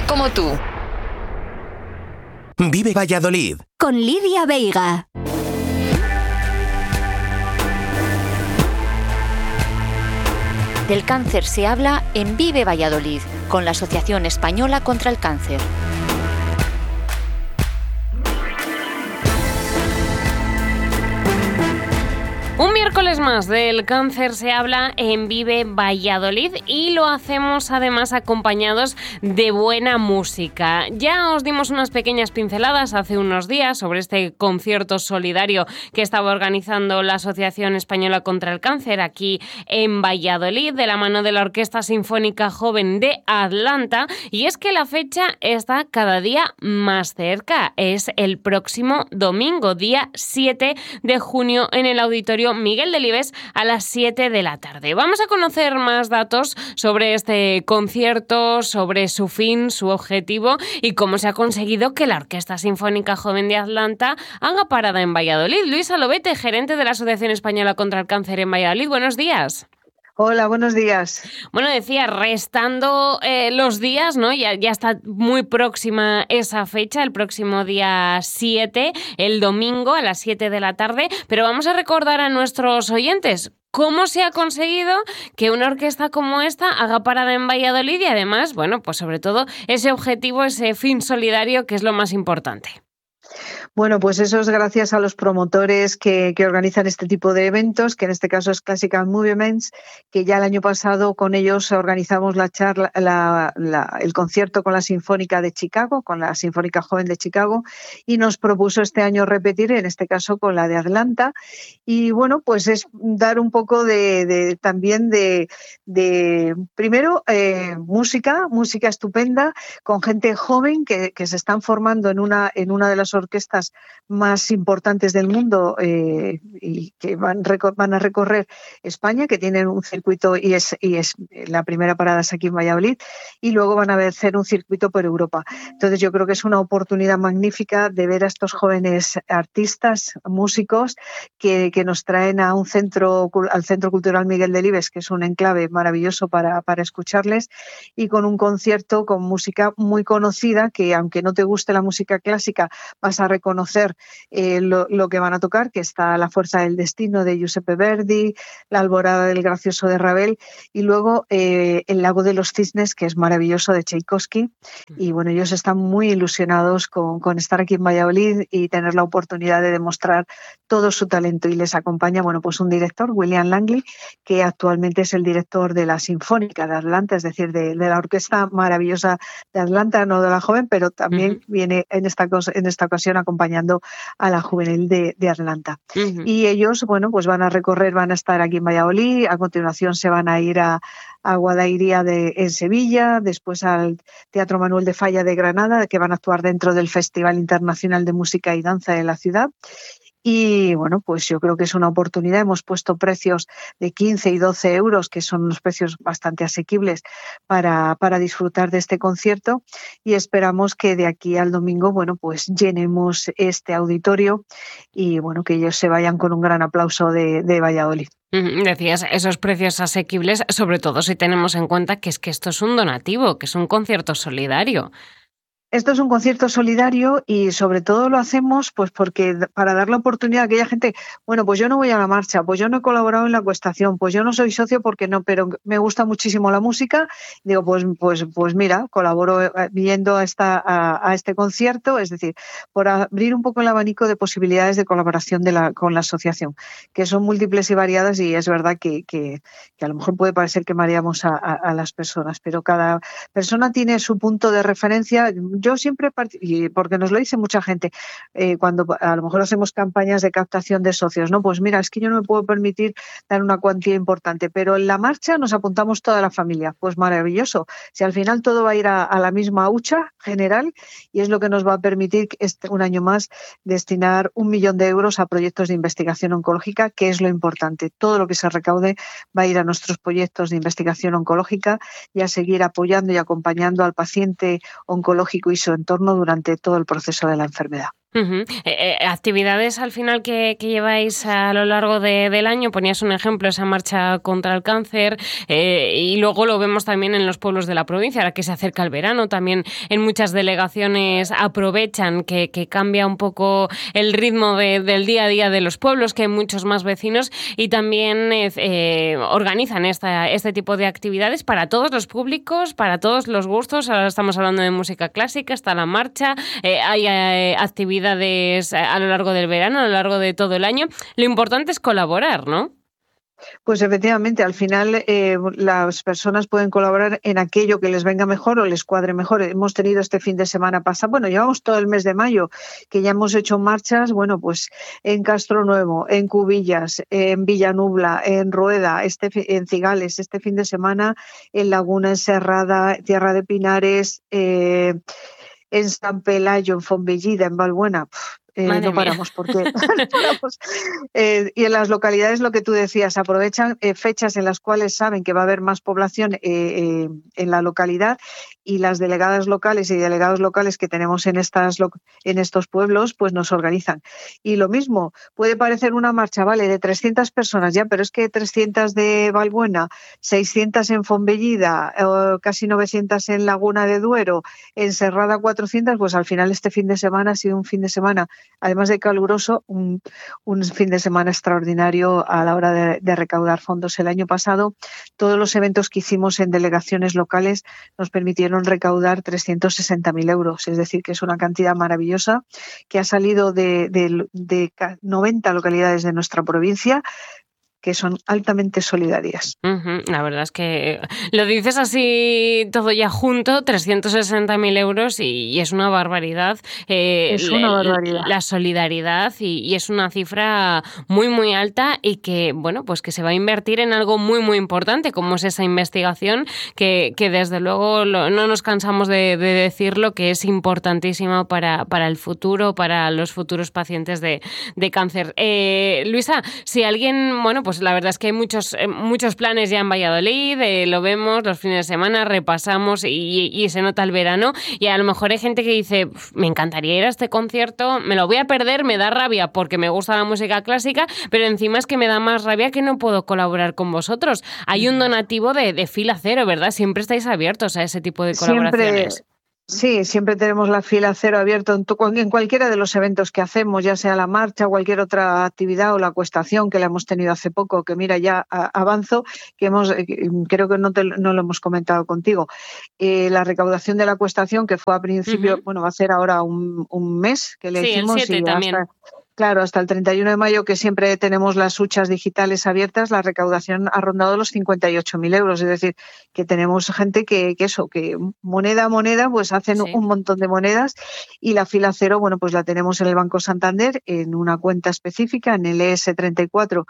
como tú. Vive Valladolid. Con Lidia Veiga. Del cáncer se habla en Vive Valladolid, con la Asociación Española contra el Cáncer. Un miércoles más del cáncer se habla en Vive Valladolid y lo hacemos además acompañados de buena música. Ya os dimos unas pequeñas pinceladas hace unos días sobre este concierto solidario que estaba organizando la Asociación Española contra el Cáncer aquí en Valladolid, de la mano de la Orquesta Sinfónica Joven de Atlanta, y es que la fecha está cada día más cerca. Es el próximo domingo, día 7 de junio, en el Auditorio Miguel Delibes a las 7 de la tarde. Vamos a conocer más datos sobre este concierto, sobre su fin, su objetivo y cómo se ha conseguido que la Orquesta Sinfónica Joven de Atlanta haga parada en Valladolid. Luis Alobete, gerente de la Asociación Española contra el Cáncer en Valladolid. Buenos días. Hola, buenos días. Bueno, decía, restando los días, ¿no? Ya está muy próxima esa fecha, el próximo día 7, el domingo a las 7 de la tarde, pero vamos a recordar a nuestros oyentes cómo se ha conseguido que una orquesta como esta haga parada en Valladolid y además, bueno, pues sobre todo ese objetivo, ese fin solidario que es lo más importante. Bueno, pues eso es gracias a los promotores que organizan este tipo de eventos, que en este caso es Classical Movements, que ya el año pasado con ellos organizamos el concierto con la Sinfónica de Chicago, con la Sinfónica Joven de Chicago, y nos propuso este año repetir, en este caso con la de Atlanta. Y bueno, pues es dar un poco también de primero, música estupenda, con gente joven que se están formando en una de las orquestas más importantes del mundo y que van a recorrer España, que tienen un circuito y es la primera parada es aquí en Valladolid, y luego van a hacer un circuito por Europa. Entonces yo creo que es una oportunidad magnífica de ver a estos jóvenes artistas, músicos que nos traen a al Centro Cultural Miguel Delibes, que es un enclave maravilloso para escucharles, y con un concierto con música muy conocida que, aunque no te guste la música clásica, vas a reconocer lo que van a tocar, que está La Fuerza del Destino de Giuseppe Verdi, La Alborada del Gracioso de Ravel, y luego El Lago de los Cisnes, que es maravilloso, de Tchaikovsky. Y bueno, ellos están muy ilusionados con estar aquí en Valladolid y tener la oportunidad de demostrar todo su talento, y les acompaña, bueno, pues un director, William Langley, que actualmente es el director de la Sinfónica de Atlanta, es decir, de la orquesta maravillosa de Atlanta, no de la joven, pero también viene en esta ocasión acompañando a la juvenil de Atlanta. Y ellos, bueno, pues van a estar aquí en Valladolid, a continuación se van a ir a Guadairía en Sevilla, después al Teatro Manuel de Falla de Granada, que van a actuar dentro del Festival Internacional de Música y Danza de la ciudad. Y bueno, pues yo creo que es una oportunidad. Hemos puesto precios de 15 y 12 euros, que son unos precios bastante asequibles para disfrutar de este concierto, y esperamos que de aquí al domingo, bueno, pues llenemos este auditorio y bueno, que ellos se vayan con un gran aplauso de Valladolid. Decías esos precios asequibles, sobre todo si tenemos en cuenta que esto es un donativo, que es un concierto solidario. Esto es un concierto solidario y sobre todo lo hacemos pues porque para dar la oportunidad a aquella gente, bueno, pues yo no voy a la marcha, pues yo no he colaborado en la acuestación, pues yo no soy socio porque no, pero me gusta muchísimo la música. Digo, pues mira, colaboro yendo a este concierto, es decir, por abrir un poco el abanico de posibilidades de colaboración con la asociación, que son múltiples y variadas, y es verdad que a lo mejor puede parecer que mareamos a las personas, pero cada persona tiene su punto de referencia. Yo siempre, porque nos lo dice mucha gente, cuando a lo mejor hacemos campañas de captación de socios, ¿no? Pues mira, es que yo no me puedo permitir dar una cuantía importante, pero en la marcha nos apuntamos toda la familia. Pues maravilloso. Si al final todo va a ir a la misma hucha general, y es lo que nos va a permitir un año más destinar 1 millón de euros a proyectos de investigación oncológica, que es lo importante. Todo lo que se recaude va a ir a nuestros proyectos de investigación oncológica y a seguir apoyando y acompañando al paciente oncológico y su entorno durante todo el proceso de la enfermedad. Actividades al final que lleváis a lo largo del año, ponías un ejemplo, esa marcha contra el cáncer, y luego lo vemos también en los pueblos de la provincia, ahora que se acerca el verano, también en muchas delegaciones aprovechan que cambia un poco el ritmo del día a día de los pueblos, que hay muchos más vecinos, y también organizan este tipo de actividades para todos los públicos, para todos los gustos. Ahora estamos hablando de música clásica, está la marcha, hay actividades a lo largo del verano, a lo largo de todo el año. Lo importante es colaborar, ¿no? Pues efectivamente, al final las personas pueden colaborar en aquello que les venga mejor o les cuadre mejor. Hemos tenido este fin de semana pasado, llevamos todo el mes de mayo, que ya hemos hecho marchas, pues en Castronuevo, en Cubillas, en Villanubla, en Rueda, en Cigales, este fin de semana en Laguna Encerrada, Tierra de Pinares, en San Pelayo, en Fonbellida, en Valbuena. No paramos porque y en las localidades, lo que tú decías, aprovechan fechas en las cuales saben que va a haber más población en la localidad, y las delegadas locales y delegados locales que tenemos en estos pueblos pues nos organizan. Y lo mismo, puede parecer una marcha, vale, de 300 personas ya, pero es que 300 de Valbuena, 600 en Fonbellida, casi 900 en Laguna de Duero, en Serrada 400, pues al final este fin de semana ha sido un fin de semana, además de caluroso, un fin de semana extraordinario a la hora de recaudar fondos. El año pasado, todos los eventos que hicimos en delegaciones locales nos permitieron recaudar 360.000 euros, es decir, que es una cantidad maravillosa que ha salido de 90 localidades de nuestra provincia, que son altamente solidarias. La verdad es que lo dices así todo ya junto, 360.000 euros, y es una barbaridad. Es una barbaridad. La solidaridad, y es una cifra muy, muy alta, y que, pues que se va a invertir en algo muy, muy importante, como es esa investigación, que desde luego no nos cansamos de decirlo, que es importantísima para el futuro, para los futuros pacientes de cáncer. Luisa, si alguien, pues la verdad es que hay muchos planes ya en Valladolid, lo vemos los fines de semana, repasamos y se nota el verano, y a lo mejor hay gente que dice, me encantaría ir a este concierto, me lo voy a perder, me da rabia porque me gusta la música clásica, pero encima es que me da más rabia que no puedo colaborar con vosotros. Hay un donativo de fila cero, ¿verdad? Siempre estáis abiertos a ese tipo de colaboraciones. Sí, siempre tenemos la fila cero abierta en cualquiera de los eventos que hacemos, ya sea la marcha, cualquier otra actividad, o la acuestación que la hemos tenido hace poco, que mira, ya avanzo, que creo que no lo hemos comentado contigo. La recaudación de la acuestación, que fue a principio, va a ser ahora un mes que le hicimos. El 7 también. Claro, hasta el 31 de mayo, que siempre tenemos las huchas digitales abiertas, la recaudación ha rondado los 58.000 euros. Es decir, que tenemos gente que moneda a moneda, pues hacen un montón de monedas, y la fila cero, pues la tenemos en el Banco Santander, en una cuenta específica, en el ES34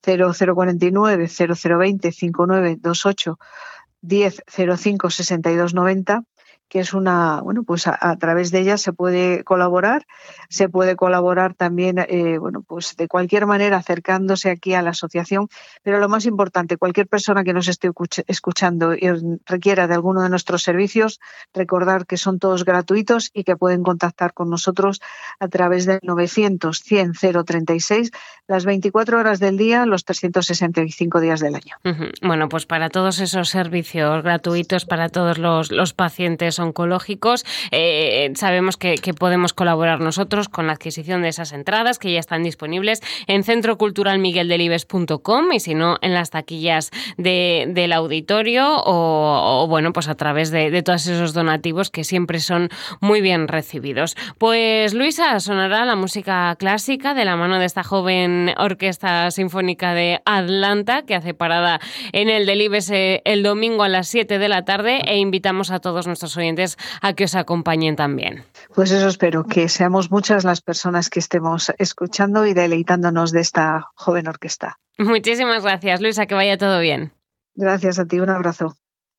0049 0020 5928 10 05 62 90, que es pues a través de ella se puede colaborar también, pues de cualquier manera acercándose aquí a la asociación, pero lo más importante, cualquier persona que nos esté escuchando y requiera de alguno de nuestros servicios, recordar que son todos gratuitos y que pueden contactar con nosotros a través del 900 100 036, las 24 horas del día, los 365 días del año. Bueno, pues para todos esos servicios gratuitos para todos los pacientes oncológicos, sabemos que podemos colaborar nosotros con la adquisición de esas entradas, que ya están disponibles en centroculturalmigueldelibes.com, y si no, en las taquillas del auditorio, o pues a través de todos esos donativos, que siempre son muy bien recibidos. Pues Luisa, sonará la música clásica de la mano de esta joven Orquesta Sinfónica de Atlanta, que hace parada en el Delibes el domingo a las 7 de la tarde, e invitamos a todos nuestros oyentes a que os acompañen también. Pues eso espero, que seamos muchas las personas que estemos escuchando y deleitándonos de esta joven orquesta. Muchísimas gracias, Luisa, que vaya todo bien. Gracias a ti, un abrazo.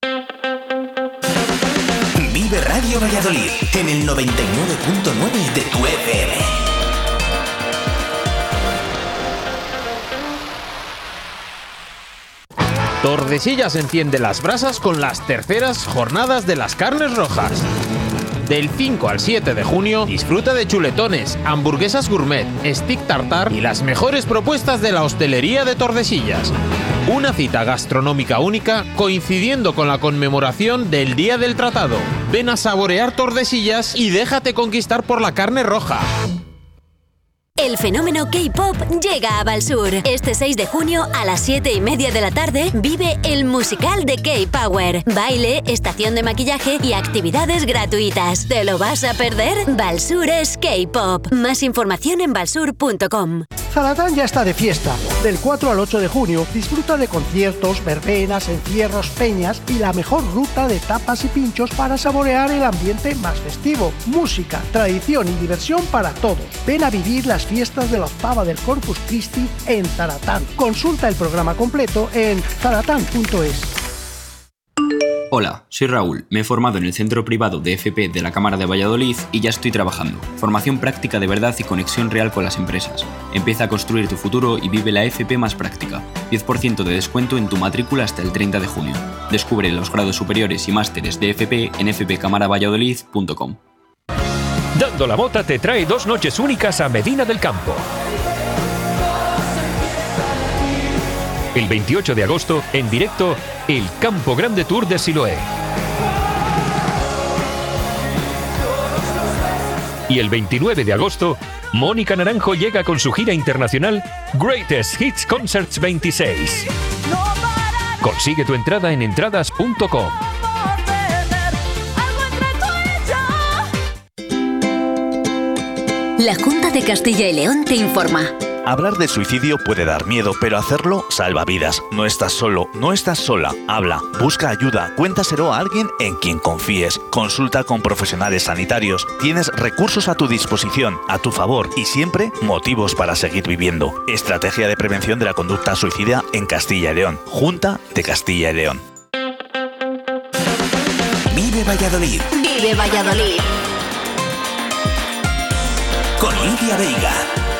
Vive Radio Valladolid en el 99.9 de tu FM. Tordesillas enciende las brasas con las terceras jornadas de las carnes rojas. Del 5 al 7 de junio, disfruta de chuletones, hamburguesas gourmet, stick tartar y las mejores propuestas de la hostelería de Tordesillas. Una cita gastronómica única coincidiendo con la conmemoración del Día del Tratado. Ven a saborear Tordesillas y déjate conquistar por la carne roja. El fenómeno K-pop llega a Valsur. Este 6 de junio a las 7:30 de la tarde vive el musical de K-Power. Baile, estación de maquillaje y actividades gratuitas. ¿Te lo vas a perder? Valsur es K-pop. Más información en valsur.com. Zaratán ya está de fiesta. Del 4 al 8 de junio disfruta de conciertos, verbenas, encierros, peñas y la mejor ruta de tapas y pinchos para saborear el ambiente más festivo. Música, tradición y diversión para todos. Ven a vivir las fiestas de la octava del Corpus Christi en Zaratán. Consulta el programa completo en zaratán.es. Hola, soy Raúl. Me he formado en el Centro Privado de FP de la Cámara de Valladolid y ya estoy trabajando. Formación práctica de verdad y conexión real con las empresas. Empieza a construir tu futuro y vive la FP más práctica. 10% de descuento en tu matrícula hasta el 30 de junio. Descubre los grados superiores y másteres de FP en fpcamaravalladolid.com. Dando la Mota te trae 2 noches únicas a Medina del Campo. El 28 de agosto, en directo, el Campo Grande Tour de Siloé. Y el 29 de agosto, Mónica Naranjo llega con su gira internacional Greatest Hits Concerts 26. Consigue tu entrada en entradas.com. La Junta de Castilla y León te informa. Hablar de suicidio puede dar miedo, pero hacerlo salva vidas. No estás solo, no estás sola. Habla, busca ayuda, cuéntaselo a alguien en quien confíes. Consulta con profesionales sanitarios. Tienes recursos a tu disposición, a tu favor y siempre motivos para seguir viviendo. Estrategia de prevención de la conducta suicida en Castilla y León. Junta de Castilla y León. Vive Valladolid. Vive Valladolid. Con Lidia Veiga.